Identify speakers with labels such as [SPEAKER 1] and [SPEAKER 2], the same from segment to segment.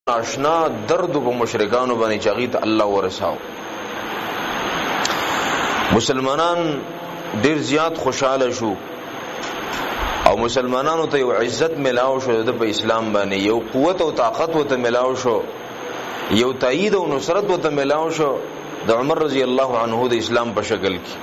[SPEAKER 1] آشنا درد په مشرکانو باندې چغیت الله ورساو. مسلمانان ډیر زیات خوشاله شو او مسلمانانو ته یو عزت ملاو شو د په اسلام باندې، یو قوت او طاقت وته ملاو شو، یو تایید او نصرت وته ملاو شو د عمر رضی الله عنه د اسلام په شکل کې.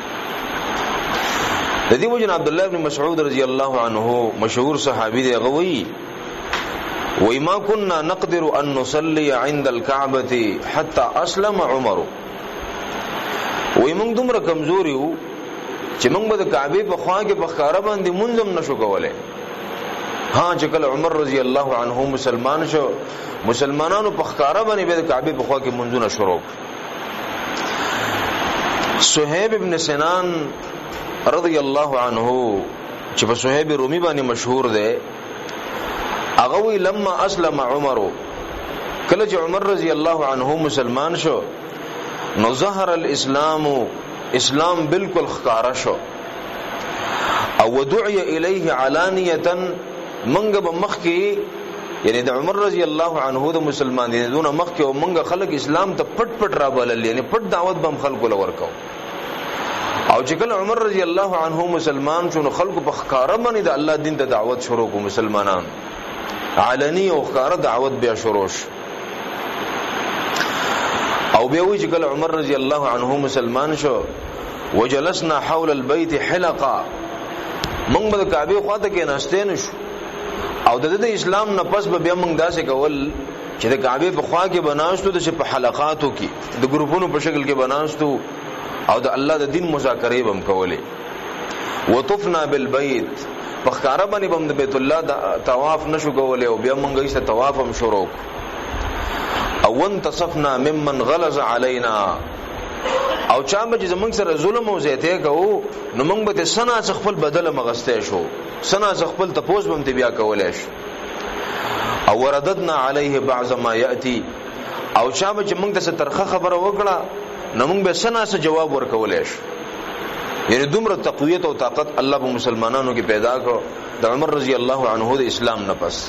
[SPEAKER 1] د دې وجه عبد الله بن مسعود رضی الله عنه مشهور صحابي دی، غوي وما كنا نقدر ان نصلي عند الكعبه حتى اسلم عمر. وای موږ دومره کمزوري وو چې موږ به د کعبه په خوا کې په ښکارا باندې منځم نشو کولای. ها چې کله عمر رضی الله عنه مسلمان شو، مسلمانانو په ښکارا باندې به د کعبه په خوا کې منځونه شروع. صہیب ابن سنان رضی الله عنه چې په صہیب رومي باندې مشهور دی، هغه وی لما اسلم عمر، کله چې عمر رضی الله عنه مسلمان شو نو ظهر الاسلام، اسلام بالکل ښکارا شو، او ودعي الیه علانیه، منګه به مخکي یعنی د عمر رضی الله عنه د مسلمان دي دونه مخکي او منګه خلک اسلام ته پټ پټ را بلل، یعنی پټ دعوت به خلکو لور کو. او چې کله عمر رضی الله عنه مسلمان شو نو خلکو په ښکارا باندې د الله دین ته دعوت شروع کو، مسلمانان علنی او ښکارا دعوت بیا شروع شو. او بیا وی چې کله عمر رضی الله عنه مسلمان شو وجلسنا حول البيت حلقا، موږ به د کعبه خواته کې ناشته نشو، او د اسلام نه پس به بیا موږ داسې کول چې د کعبه په خوا کې بناستو د په حلقاتو کې د ګروپونو په شکل کې بناستو او د الله د دین مذاکرې بم کولې. وطفنا بالبيت، په ښکارا باندې بم د بیت الله د طواف نشو کولې او بیا موږ یې طواف هم شروع. او انتصفنا ممن غلظ علينا، او چا به چې زمونږ سره ظلم او زیاته کوو نو موږ به سنا خپل بدله مغسته شو، سنا خپل تپوس بم ته بیا کولای شو. او ورددنا عليه بعض ما ياتي، او چا به چې موږ ته ترخه خبره وکړه نو موږ به سنا سره جواب ورکولای شو. یعنی دومره تقویت او طاقت الله په مسلمانانو کې پیدا کړ د عمر رضی الله عنه د اسلام نه پس.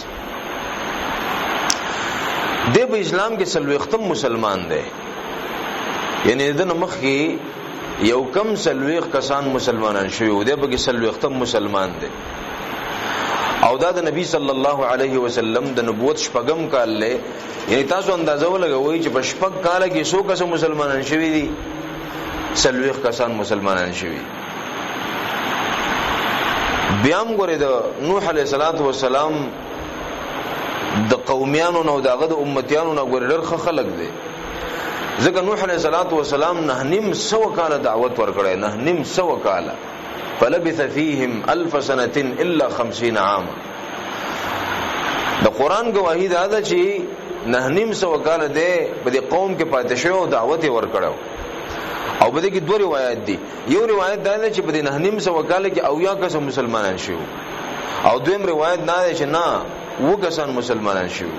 [SPEAKER 1] دی په اسلام کې سلوختم مسلمان دی، یعنی د مخ کې یو کم سلوخ کسان مسلمانان شوی دی، په کې سلوختم مسلمان دی. او دا د نبی صلی الله علیه وسلم د نبوت شپږم کال له، یعنی تاسو اندازه ولګوئ چې په شپږ کال کې څو کس مسلمانان شوی دي؟ سلوخ کسان مسلمانان شوی. بیا هم ګوره د نوح علیه السلام د قومیانو نو داغه د امتیانو نو ګورډر خلق دی، ځکه نوح علیہ السلام 900 کال دعوت ورکړی، 900 کال، فلبث فيهم 1000 سنه الا 50 عاما. د قران گواهی دا ده چې 900 کال دی په دې قوم کې پاتې شو او دعوت ورکړو. او په دې کې دوه روایت دي، یو روایت دا ده چې په دې 900 کال کې اویا کس مسلمانان شو، او دویم روایت دا ده چې نه و کسان مسلمانان شو.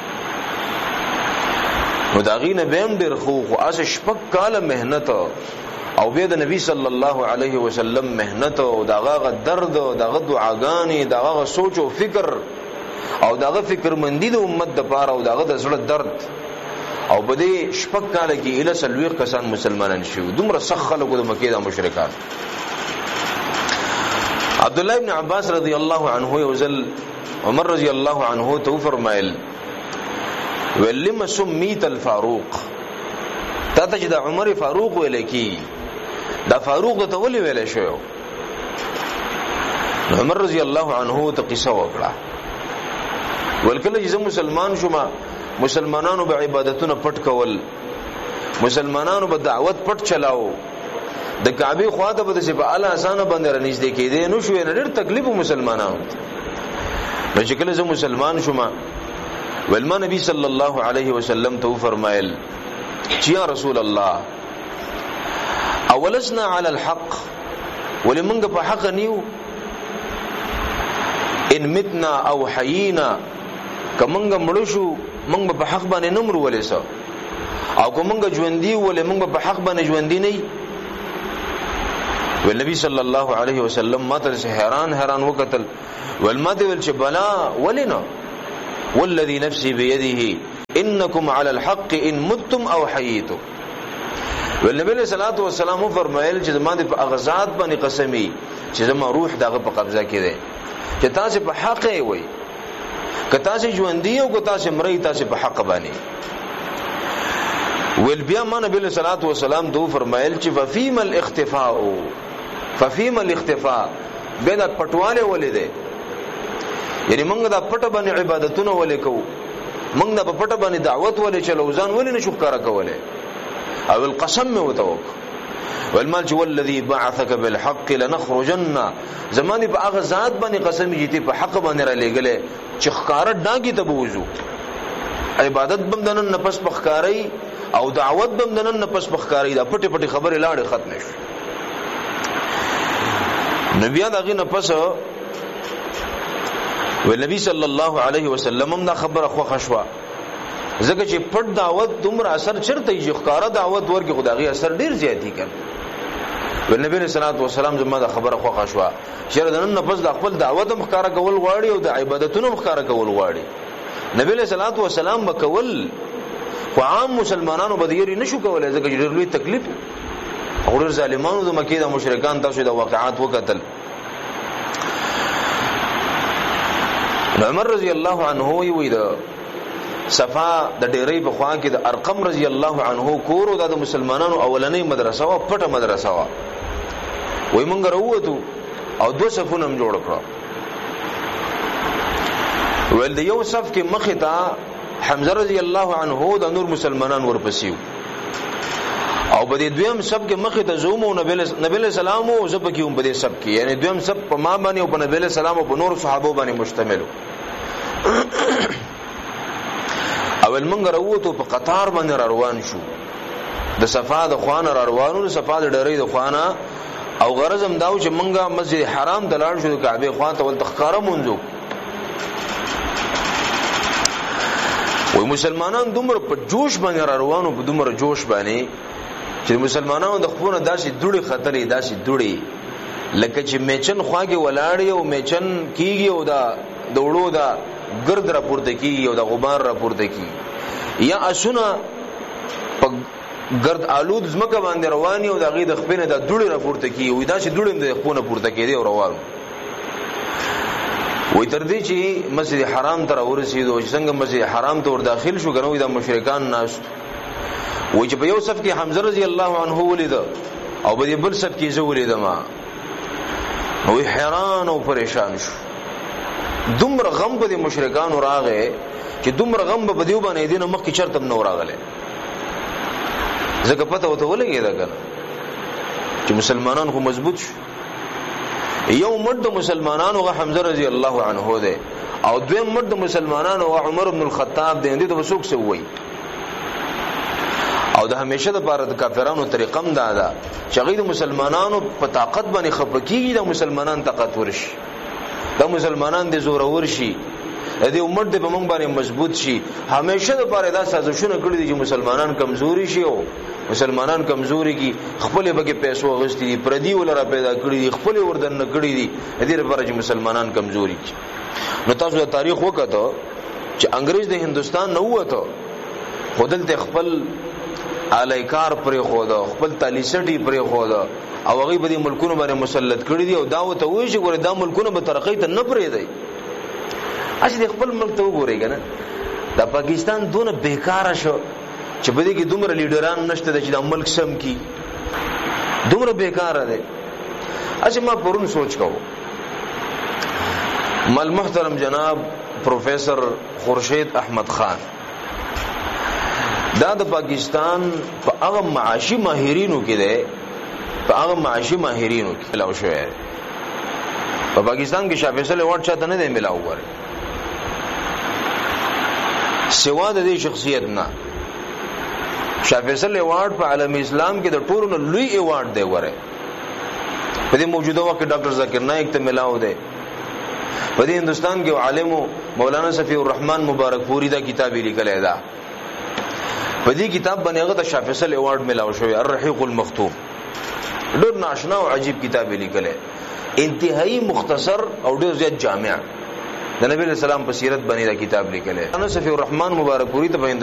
[SPEAKER 1] و داغین بهم ډیر خو اس شپک کاله مهنت او بیا د نبی صلی الله علیه وسلم مهنت او داغه درد او داغه دعاګانی داغه سوچ او فکر او داغه فکر مندی د امت د پاره او داغه د زړه درد، او په دې شپک کاله کې اله سلويخ کسان مسلمانان شو. دومره سخت خلکو د مکه د مشرکان. عبد الله ابن عباس رضی الله عنه یوزل عمر رضی الله عنه تو فرمایل ولما سمیت الفاروق، تا ته چې د عمر فاروق ویل کی، دا فاروق ته ولې ویل شو؟ عمر رضی الله عنه ته قصه وکړه، ولکله چې مسلمان شوم مسلمانانو به عبادتونه پټ کول، مسلمانانو به دعوت پټ چلاو، د کعبه خواته به د په اسانه باندې رنځ کېده نو شو نه ډېر تکلیف مسلمانانو. نو چې کله زه مسلمان شوم ولما نبی صلی الله علیه وسلم ته فرمایل چې یا رسول الله اولسنا علی الحق، ولمنګ په حق نیو، ان متنا او حیینا، کمنګ مړو شو منګ په حق باندې نمر ولېسو، او کومنګ ژوندۍ ولمنګ په حق باندې ژوندۍ نه. والنبي صلی الله علیه وسلم ماته حیران وکتل، والماته ول چې بلا ولنا والذي نفسي بيده، انکم علی الحق ان متم او حییتم. نبی علیہ الصلوۃ والسلام فرمایل چې زما د اغزاد باندې قسمی چې زما روح دغه په قبضه کې ده چې تاسو په حق وي، که تاسو ژوند دی او که تاسو مړی تاسو په حق باندې. ول بیا ما نبی علیہ الصلوۃ والسلام دو فرمایل چې ففیم الاختفاء، ففیم الاختفاء بین پټواله ولې ده، یعنی موږ دا پټ باندې عبادتونه ولې کوو، موږ دا په پټ باندې دعوت ولې چلو، ځان ولې نشو ښکارا کوله. او القسم میں وتوک والمال جو الذي بعثك بالحق لنخرجن، زمانی په هغه ذات باندې قسم جیتی په حق باندې را لګلې چې ښکارا ډاګي ته بوزو، عبادت بمدنن نفس بخکاری او دعوت بمدنن نفس بخکاری، دا پټي پټي خبره لاړې ختم شي. نبی دغه نفس ونبی صلی الله علیه وسلم هم دا خبره خو خشوا، زکه چې پټ دعوت دومره اثر چرته یې ښکارا دعوت ورګه خدایي اثر ډیر زیاتی کړ. نبی صلی الله علیه وسلم زما دا خبره خو خشوا چې د نن نفس د خپل دعوت هم ښکارا کول غواړي او د عبادتونو هم ښکارا کول غواړي. نبی صلی الله علیه وسلم وکول خو عام مسلمانانو بدیری نشو کولای، ځکه چې ډیر لوی تکلیف اور ظالمانو د مکه د مشرکان تاسو د واقعات وکتل. عمر رضی الله عنه وی دا صفا د ډیرې په خوا کې د ارقم رضی الله عنه کور او د مسلمانانو اولنې مدرسه وا پټه مدرسه وا، وای مونږ راووتو او دو صفونه هم جوړ کړو. ول د یو صف کې مخه تا حمزه رضی الله عنه د نور مسلمانان ورپسیو، او بده دویم صف کې مخه ته زوم او نبی سلام او زب کې هم بده صف کې، یعنی دویم صف په ما باندې او په نبی سلام او په نور صحابه باندې مشتمل. اول منګ راوته په قطار باندې روان شو، د صفا د خوانه روانو، د صفا د ډېرې د خوانه، او غرض هم داو چې منګه مسجد حرام ته لاړ شو، کعبه خوان ته ول تخکاره منځو. وای مسلمانان دومره په جوش باندې روانو، په دومره جوش باندې چې مسلمانانو د خپل داسې دوړي خطرې داسې دوړي لکه چې میچن خواږه ولاړی او میچن کیږي او دا دوړو دا گرد را پورته کیږي او د غبار را پورته کیږي، یا اسونه په گرد آلود زمکه باندې رواني او دغه د خپینه د دوړي را پورته کیږي، وای دا چې دوړي د خپونه پورته کیږي او روانو. وای تر دې چې مسجد حرام ته ورسېدو، څنګه مسجد حرام ته ور داخل شو غنوې د مشرکان ناس، وای چې په یو صف کې حمزه رضی الله عنه ولید او په بل صف کې زه ولیدم، وای حیران او پریشان شو. دومره غم به مشرکانو راغې چې دومره غم به دیو باندې دینه مخ کې چرته نو راغله، ځکه پته وته ولګی دا کنه چې مسلمانان خو مضبوط شو. یو مرد مسلمانانو غ حمزه رضی الله عنه ده، او دویم مرد مسلمانانو غ عمر بن الخطاب ده، دې ته وسوک سوی. او د همیشه د بار د کافرانو طریقم دا ده چې غیر مسلمانانو په طاقت باندې خپکیږي، د مسلمانان طاقت ورشي، دا مسلمانان دې زور ورشي، دې امت دې په موږ باندې مضبوط شي. همیشه د پاره دا سازشونه کړی دي چې مسلمانان کمزوري شي، او مسلمانان کمزوري کی خپل بګه پیسو غشتي دي، پردي ولر پیدا کړی دي، خپل وردن نه کړی دي، دې لپاره چې مسلمانان کمزوري شي. نو تاسو د تاریخ وکړه چې انګريز د هندستان نه وته، خودل ته خپل الیکار پرې خوده، خپل تالیسټي پرې خوده، او هغه به د ملکونو باندې مسلط کړی دي، او دا وته وایي چې ګوره دا ملکونه به ترقی ته نه پرې دی. اسی د خپل ملک ته وګورئ کنه، دا پاکستان دونه بیکاره شو چې بده کې دومره لیډران نشته چې د ملک سم کی، دومره بیکاره دی. اسی ما پرون سوچ کوم، مل محترم جناب پروفیسر خورشید احمد خان دا د پاکستان په هغه معاشي ماهرینو کې دی، په هغه معاشي ماهرینو کې ملاو شوی. په پاکستان کې شاه فیصل ایوارډ چاته نه دی ملاو غواړي، سوا د دې شخصیت نه. شاه فیصل ایوارډ په عالم اسلام کې د ټولو نه لوی ایوارډ دی غواړي. په دې موجوده وخت کې ډاکټر ذکر نایک ته ملاو دی. په دې هندستان کې عالم مولانا صفی الرحمن مبارک پوری دا کتاب لیکلی دا، په دې کتاب باندې هغه د شاه فیصل ایوارډ ملاو شوی، الرحیق المختوم. ډېر ناشنا او عجیب کتاب لیکلی، انتهایی مختصر او ډېر زیات جامع، د نبی صلی الله علیه وسلم په سیرت باندې دا کتاب لیکلی. مولانا صفی الرحمن مبارک پوری ته